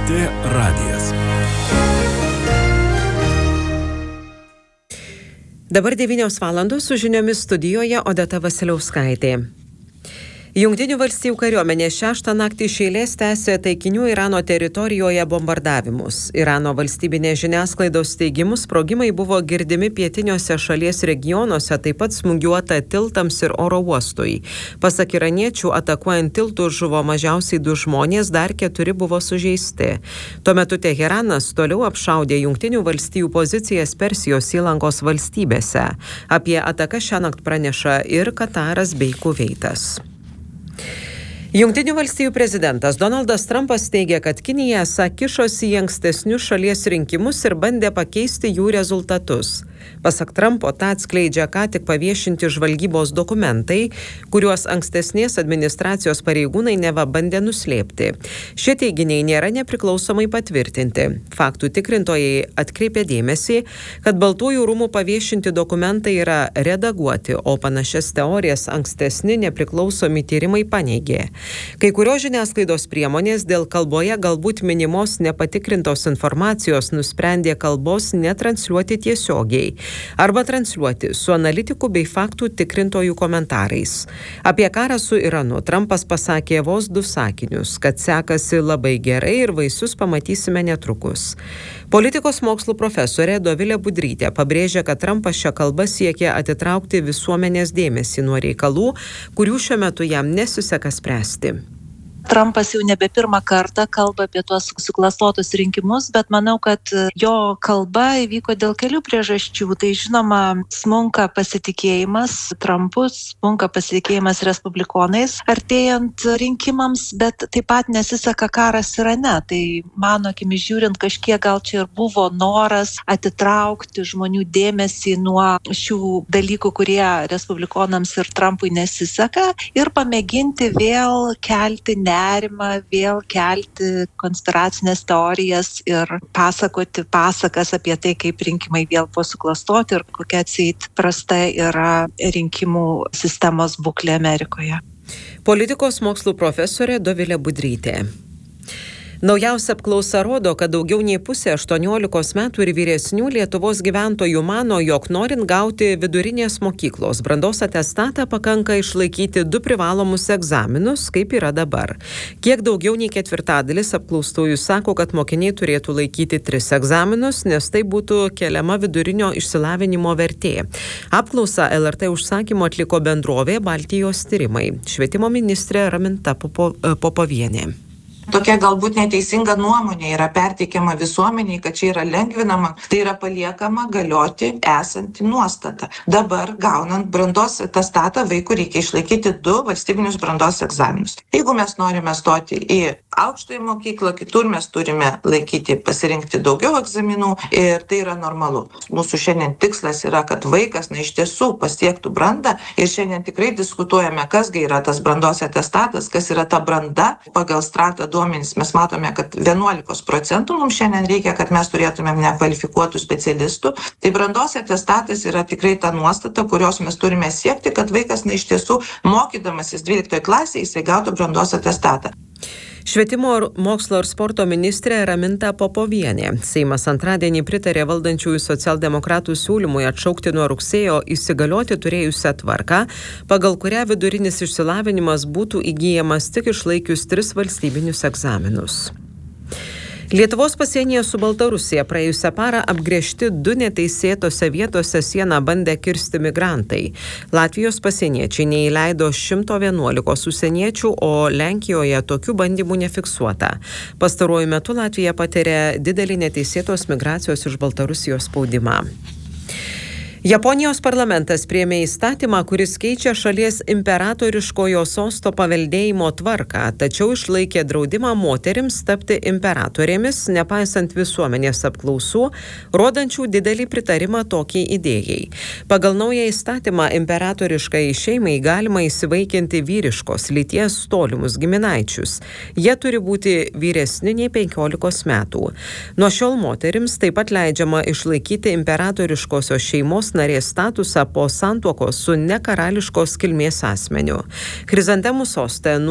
LRT radijas. Dabar 9 valandos su žiniomis studijoje Odeta Vasiliauskaitė. Jungtinių valstijų kariuomenė 6 naktį iš eilės tęsė taikinių Irano teritorijoje bombardavimus. Irano valstybinės žiniasklaidos teigimu sprogimai buvo girdimi pietiniuose šalies regionuose, taip pat smūgiuota tiltams ir oro uostui. Pasak iraniečių, atakuojant tiltus žuvo mažiausiai 2 žmonės, dar 4 buvo sužeisti. Tuo metu Teheranas toliau apšaudė Jungtinių valstijų pozicijas Persijos įlankos valstybėse. Apie ataką šiąnakt praneša ir Kataras bei Kuveitas. Jungtinių valstijų prezidentas Donaldas Trumpas teigia, kad Kinija esą kišosi į ankstesnius šalies rinkimus ir bandė pakeisti jų rezultatus. Pasak Trumpo, tą atskleidžia ką tik paviešinti žvalgybos dokumentai, kuriuos ankstesnės administracijos pareigūnai neva bandė nuslėpti. Šie teiginiai nėra nepriklausomai patvirtinti. Faktų tikrintojai atkreipė dėmesį, kad Baltųjų rūmų paviešinti dokumentai yra redaguoti, o panašias teorijas ankstesni nepriklausomi tyrimai paneigė. Kai kurios žiniasklaidos priemonės dėl kalboje galbūt minimos nepatikrintos informacijos nusprendė kalbos netransliuoti tiesiogiai arba transliuoti su analitikų bei faktų tikrintojų komentarais. Apie karą su Iranu Trumpas pasakė vos 2 sakinius, kad sekasi labai gerai ir vaisius pamatysime netrukus. Politikos mokslų profesorė Dovilė Budrytė pabrėžia, kad Trumpas šią kalbą siekia atitraukti visuomenės dėmesį nuo reikalų, kurių šiuo metu jam nesiseka spręsti. Trumpas jau nebe pirmą kartą kalba apie tuos suklastotus rinkimus, bet manau, kad jo kalba įvyko dėl kelių priežasčių. Tai žinoma, smunka pasitikėjimas Trumpu, smunka pasitikėjimas respublikonais artėjant rinkimams, bet taip pat nesiseka karas Irane. Tai mano akimis žiūrint, kažkiek gal čia ir buvo noras atitraukti žmonių dėmesį nuo šių dalykų, kurie respublikonams ir Trumpui nesiseka, ir pamėginti vėl kelti nerimą, vėl kelti konspiracinės teorijas ir pasakoti pasakas apie tai, kaip rinkimai vėl buvo suklastoti ir kokia atseit prasta yra rinkimų sistemos būklė Amerikoje. Politikos mokslų profesorė Dovilė Budrytė. Naujausia apklausa rodo, kad daugiau nei pusė 18 metų ir vyresnių Lietuvos gyventojų mano, jog norint gauti vidurinės mokyklos brandos atestatą pakanka išlaikyti 2 privalomus egzaminus, kaip yra dabar. Kiek daugiau nei 1/4 apklaustųjų sako, kad mokiniai turėtų laikyti 3 egzaminus, nes tai būtų keliama vidurinio išsilavinimo vertė. Apklausą LRT užsakymu atliko bendrovė Baltijos tyrimai. Švietimo ministrė Raminta Popovienė. Tokia galbūt neteisinga nuomonė yra perteikiama visuomeniai, kad čia yra lengvinama, tai yra paliekama galioti esanti nuostata. Dabar, gaunant brandos atestatą, vaikų reikia išlaikyti 2 valstybinius brandos egzaminus. Jeigu mes norime stoti į aukštąją mokyklą, kitur mes turime pasirinkti daugiau egzaminų ir tai yra normalu. Mūsų šiandien tikslas yra, kad vaikas iš tiesų pasiektų brandą ir šiandien tikrai diskutuojame, kasgi yra tas brandos atestatas, kas yra ta branda pagal stratą duomenys. Mes matome, kad 11% mums šiandien reikia, kad mes turėtumėm nekvalifikuotų specialistų. Tai brandos atestatas yra tikrai ta nuostata, kurios mes turime siekti, kad vaikas iš tiesų mokydamasis 12 klasėje jisai gautų brandos atestatą. Švietimo mokslo ir sporto ministrė Raminta Popovienė. Seimas antradienį pritarė valdančiųjų socialdemokratų siūlymui atšaukti nuo rugsėjo įsigalioti turėjusią tvarką, pagal kurią vidurinis išsilavinimas būtų įgyjamas tik išlaikius 3 valstybinius egzaminus. Lietuvos pasienyje su Baltarusija praėjusią parą apgręžti 2 neteisėtose vietose sieną bandę kirsti migrantai. Latvijos pasieniečiai neįleido 111 užsieniečių, o Lenkijoje tokių bandymų nefiksuota. Pastaruoju metu Latvija patiria didelį neteisėtos migracijos iš Baltarusijos spaudimą. Japonijos parlamentas priėmė įstatymą, kuris keičia šalies imperatoriškojo sosto paveldėjimo tvarką, tačiau išlaikė draudimą moterims tapti imperatorėmis, nepaisant visuomenės apklausų, rodančių didelį pritarimą tokiai idėjai. Pagal naują įstatymą imperatoriškai šeimai galima įsivaikinti vyriškos lyties tolimus giminaičius. Jie turi būti vyresni nei 15 metų. Nuo šiol moterims taip pat leidžiama išlaikyti imperatoriškosios šeimos narės statusą po santuokos su nekarališkos kilmės asmeniu. Chrizantemų soste